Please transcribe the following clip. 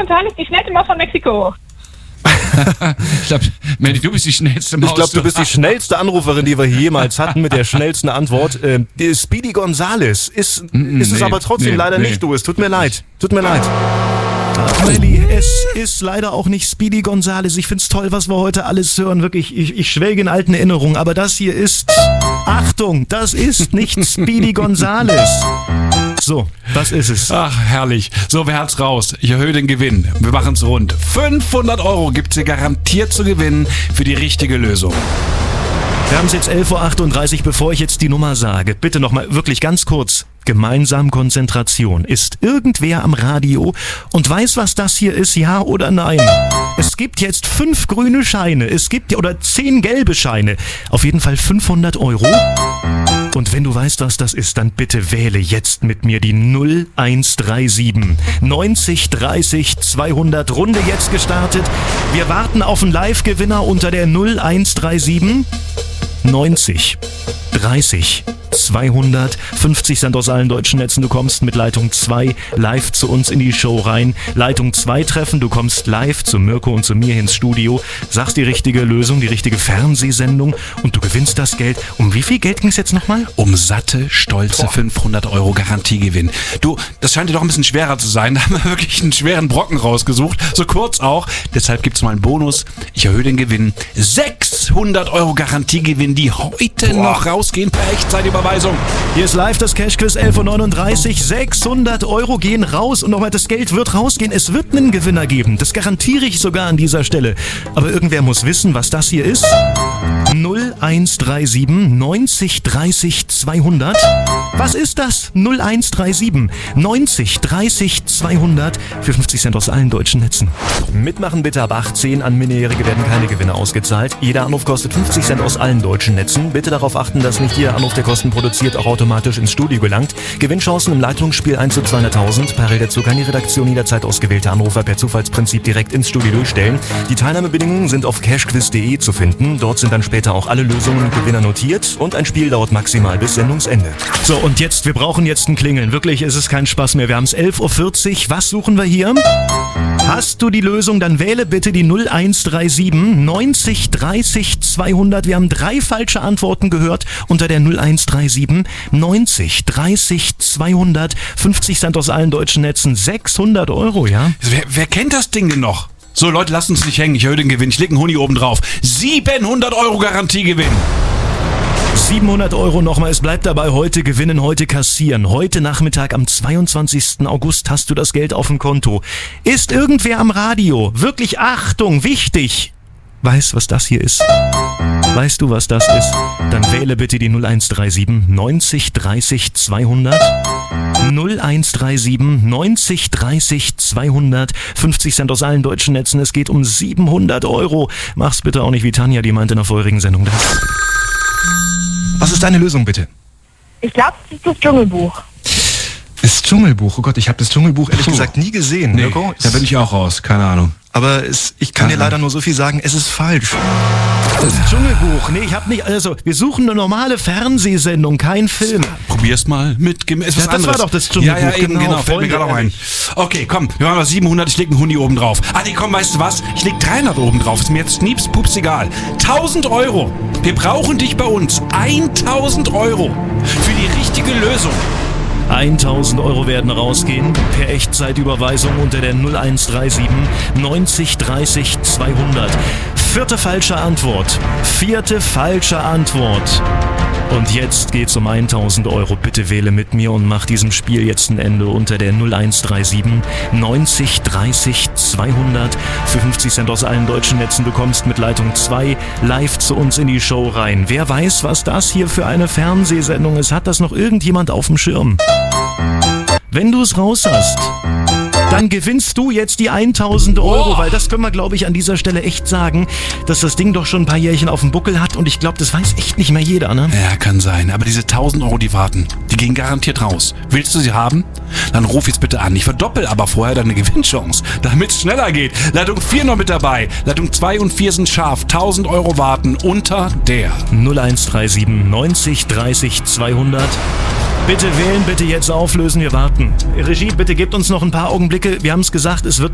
González, die schnellste Maus von Mexiko. Ich glaube, Melly, du bist die schnellste Maus. Ich glaube, du bist die schnellste Anruferin, die wir hier jemals hatten, mit der schnellsten Antwort. Die Speedy González ist es aber trotzdem leider nicht du. Es tut mir leid. Ach, Melly, es ist leider auch nicht Speedy González. Ich find's toll, was wir heute alles hören. Wirklich, ich schwelge in alten Erinnerungen. Aber das hier ist, Achtung, das ist nicht Speedy González. So, das ist es. Ach, herrlich. So, wer hat's raus? Ich erhöhe den Gewinn. Wir machen's rund. 500 € gibt's hier garantiert zu gewinnen für die richtige Lösung. Wir haben es jetzt 11.38 Uhr, bevor ich jetzt die Nummer sage. Bitte nochmal, wirklich ganz kurz. Gemeinsam Konzentration. Ist irgendwer am Radio und weiß, was das hier ist, ja oder nein? Es gibt jetzt 5 grüne Scheine, oder 10 gelbe Scheine. Auf jeden Fall 500 €. Und wenn du weißt, was das ist, dann bitte wähle jetzt mit mir die 0137 90 30 200. Runde jetzt gestartet. Wir warten auf einen Live-Gewinner unter der 0137 90 30 200. 50 Cent aus allen deutschen Netzen. Du kommst mit Leitung 2 live zu uns in die Show rein. Leitung 2 treffen. Du kommst live zu Mirko und zu mir ins Studio. Sagst die richtige Lösung, die richtige Fernsehsendung und du gewinnst das Geld. Um wie viel Geld ging es jetzt nochmal? Um satte, stolze 500 € Garantiegewinn. Du, das scheint dir doch ein bisschen schwerer zu sein. Da haben wir wirklich einen schweren Brocken rausgesucht. So kurz auch. Deshalb gibt's mal einen Bonus. Ich erhöhe den Gewinn. 600 € Garantiegewinn, die heute noch rausgehen per Echtzeitüberweisung. Hier ist live das Cash-Quiz 11.39 Uhr. 600 € gehen raus und nochmal, das Geld wird rausgehen. Es wird einen Gewinner geben. Das garantiere ich sogar an dieser Stelle. Aber irgendwer muss wissen, was das hier ist. 0137 90 30 200. Was ist das? 0137 90 30 200 für 50 Cent aus allen deutschen Netzen. Mitmachen bitte ab 18. An Minderjährige werden keine Gewinne ausgezahlt. Jeder Anruf kostet 50 Cent aus allen deutschen Netzen. Bitte darauf achten, dass nicht jeder Anruf, der Kosten produziert, auch automatisch ins Studio gelangt. Gewinnchancen im Leitungsspiel 1 zu 200.000. Parallel dazu kann die Redaktion jederzeit ausgewählte Anrufer per Zufallsprinzip direkt ins Studio durchstellen. Die Teilnahmebedingungen sind auf cashquiz.de zu finden. Dort sind dann später auch alle Lösungen und Gewinner notiert und ein Spiel dauert maximal bis Sendungsende. So, und jetzt, wir brauchen jetzt ein Klingeln. Wirklich, es ist kein Spaß mehr. Wir haben es 11.40 Uhr. Was suchen wir hier? Hast du die Lösung, dann wähle bitte die 0137 90 30 200. Wir haben 3 falsche Antworten gehört unter der 0137 90 30 200. 50 Cent aus allen deutschen Netzen. 600 €, ja? Wer kennt das Ding denn noch? So, Leute, lasst uns nicht hängen. Ich erhöhe den Gewinn. Ich lege einen Huni oben drauf. 700 € Garantiegewinn. 700 € nochmal, es bleibt dabei, heute gewinnen, heute kassieren. Heute Nachmittag am 22. August hast du das Geld auf dem Konto. Ist irgendwer am Radio? Wirklich, Achtung, wichtig. Weiß, was das hier ist? Weißt du, was das ist? Dann wähle bitte die 0137 90 30 200. 0137 90 30 200. 50 Cent aus allen deutschen Netzen. Es geht um 700 €. Mach's bitte auch nicht wie Tanja, die meinte in der vorherigen Sendung das. Was ist deine Lösung, bitte? Ich glaube, das ist das Dschungelbuch. Das Dschungelbuch? Oh Gott, ich habe das Dschungelbuch ehrlich gesagt nie gesehen. Nee, Mirko? Da bin ich auch raus, keine Ahnung. Aber ich kann dir leider nur so viel sagen, es ist falsch. Das Dschungelbuch, nee, ich hab nicht, also wir suchen eine normale Fernsehsendung, kein Film. Probier's mal mit, ist was das anderes. war doch das Dschungelbuch. Ja, eben, genau, fällt mir gerade auch ein. Okay, komm, wir machen mal 700, ich leg einen Huni oben drauf. Ah, nee, komm, weißt du was? Ich leg 300 oben drauf, ist mir jetzt schnieps, pups, egal. 1000 €. Wir brauchen dich bei uns. 1000 € für die richtige Lösung. 1000 € werden rausgehen per Echtzeitüberweisung unter der 0137 90 30 200. Vierte falsche Antwort. Und jetzt geht's um 1000 €. Bitte wähle mit mir und mach diesem Spiel jetzt ein Ende unter der 0137 90 30 200. Für 50 Cent aus allen deutschen Netzen. Du kommst mit Leitung 2 live zu uns in die Show rein. Wer weiß, was das hier für eine Fernsehsendung ist? Hat das noch irgendjemand auf dem Schirm? Wenn du es raus hast, dann gewinnst du jetzt die 1000 €, weil das können wir, glaube ich, an dieser Stelle echt sagen, dass das Ding doch schon ein paar Jährchen auf dem Buckel hat und ich glaube, das weiß echt nicht mehr jeder, ne? Ja, kann sein, aber diese 1000 €, die warten, die gehen garantiert raus. Willst du sie haben? Dann ruf jetzt bitte an. Ich verdoppel aber vorher deine Gewinnchance, damit es schneller geht. Leitung 4 noch mit dabei, Leitung 2 und 4 sind scharf, 1000 € warten unter der 0137 90 30 200. Bitte wählen, bitte jetzt auflösen, wir warten. Regie, bitte gebt uns noch ein paar Augenblicke. Wir haben es gesagt, es wird